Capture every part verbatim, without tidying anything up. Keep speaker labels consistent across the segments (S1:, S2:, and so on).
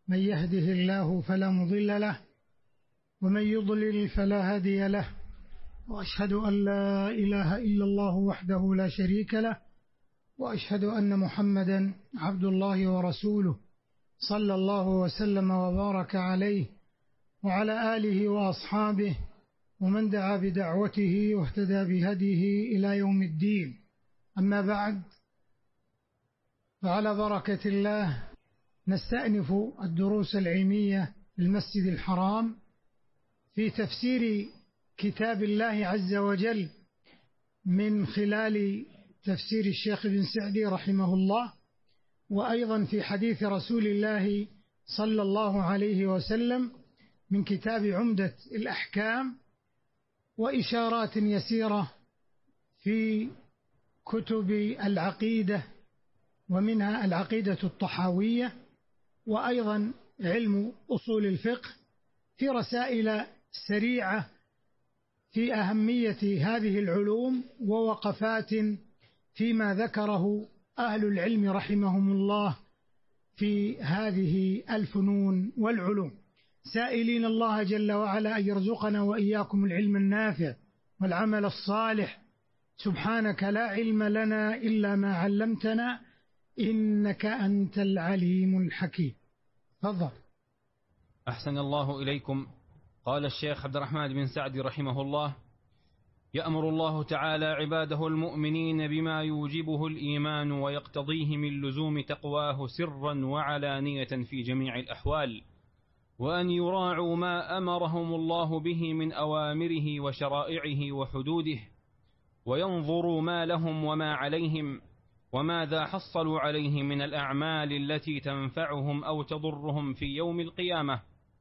S1: من يهده الله فلا مضل له ومن يضلل فلا هادي له، وأشهد أن لا إله إلا الله وحده لا شريك له، وأشهد أن محمدا عبد الله ورسوله صلى الله وسلم وبارك عليه وعلى آله وأصحابه ومن دعا بدعوته واهتدى بهديه إلى يوم الدين. أما بعد، فعلى بركة الله نستأنف الدروس العلمية بالمسجد الحرام في تفسير كتاب الله عز وجل من خلال تفسير الشيخ ابن سعدي رحمه الله، وأيضا في حديث رسول الله صلى الله عليه وسلم من كتاب عمدة الأحكام، وإشارات يسيرة في كتب العقيدة، ومنها العقيدة الطحاوية، وأيضا علم أصول الفقه، في رسائل سريعة في أهمية هذه العلوم ووقفات فيما ذكره أهل العلم رحمهم الله في هذه الفنون والعلوم، سائلين الله جل وعلا أن يرزقنا وإياكم العلم النافع والعمل الصالح. سبحانك لا علم لنا إلا ما علمتنا إنك أنت العليم الحكيم. تفضل.
S2: أحسن الله إليكم. قال الشيخ عبد الرحمن بن سعدي رحمه الله: يأمر الله تعالى عباده المؤمنين بما يوجبه الإيمان ويقتضيه من لزوم تقواه سرا وعلانية في جميع الأحوال، وأن يراعوا ما أمرهم الله به من أوامره وشرائعه وحدوده، وينظروا ما لهم وما عليهم وماذا حصلوا عليه من الأعمال التي تنفعهم أو تضرهم في يوم القيامة،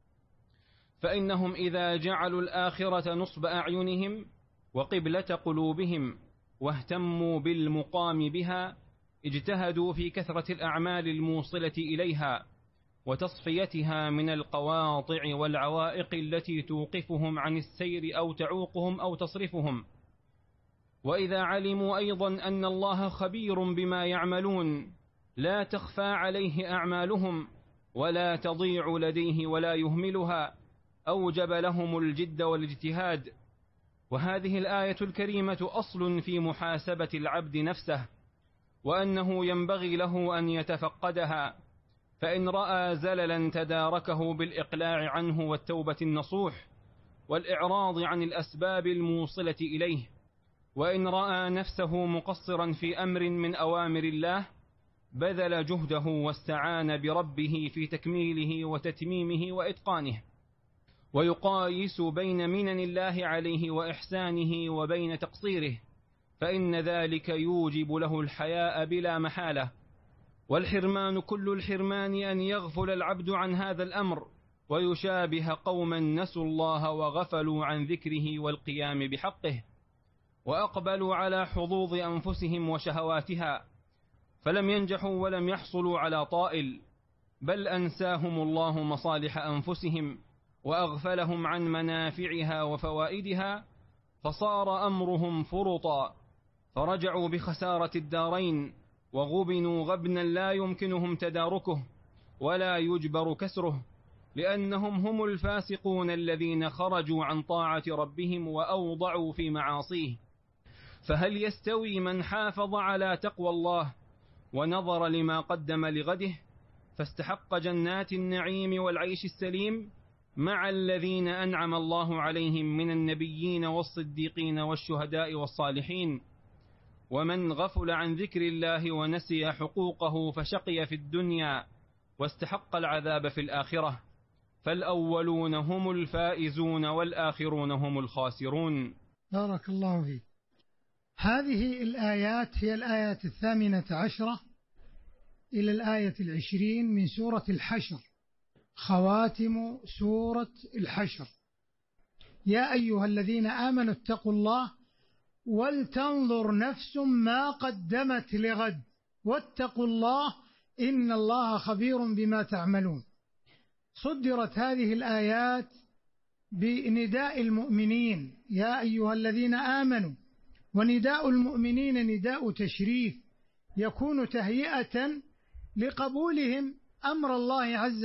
S2: فإنهم إذا جعلوا الآخرة نصب أعينهم وقبلة قلوبهم واهتموا بالمقام بها، اجتهدوا في كثرة الأعمال الموصلة إليها وتصفيتها من القواطع والعوائق التي توقفهم عن السير أو تعوقهم أو تصرفهم. وإذا علموا أيضا أن الله خبير بما يعملون لا تخفى عليه أعمالهم ولا تضيع لديه ولا يهملها، أوجب لهم الجد والاجتهاد. وهذه الآية الكريمة أصل في محاسبة العبد نفسه، وأنه ينبغي له أن يتفقدها، فإن رأى زللا تداركه بالإقلاع عنه والتوبة النصوح والإعراض عن الأسباب الموصلة إليه، وإن رأى نفسه مقصرا في أمر من أوامر الله بذل جهده واستعان بربه في تكميله وتتميمه وإتقانه، ويقايس بين منن الله عليه وإحسانه وبين تقصيره، فإن ذلك يوجب له الحياء بلا محالة. والحرمان كل الحرمان أن يغفل العبد عن هذا الأمر ويشابه قوما نسوا الله وغفلوا عن ذكره والقيام بحقه، وأقبلوا على حظوظ أنفسهم وشهواتها، فلم ينجحوا ولم يحصلوا على طائل، بل أنساهم الله مصالح أنفسهم وأغفلهم عن منافعها وفوائدها، فصار أمرهم فرطا، فرجعوا بخسارة الدارين، وغبنوا غبنا لا يمكنهم تداركه ولا يجبر كسره، لأنهم هم الفاسقون الذين خرجوا عن طاعة ربهم وأوضعوا في معاصيه. فهل يستوي من حافظ على تقوى الله ونظر لما قدم لغده فاستحق جنات النعيم والعيش السليم مع الذين أنعم الله عليهم من النبيين والصديقين والشهداء والصالحين؟ ومن غفل عن ذكر الله ونسي حقوقه فشقي في الدنيا واستحق العذاب في الآخرة، فالأولون هم الفائزون والآخرون هم الخاسرون.
S1: بارك الله فيك. هذه الآيات هي الآيات الثامنة عشرة إلى الآية العشرين من سورة الحشر، خواتم سورة الحشر. يا أيها الذين آمنوا اتقوا الله ولتنظر نفس ما قدمت لغد واتقوا الله إن الله خبير بما تعملون. صدرت هذه الآيات بنداء المؤمنين يا أيها الذين آمنوا، ونداء المؤمنين نداء تشريف يكون تهيئة لقبولهم أمر الله عز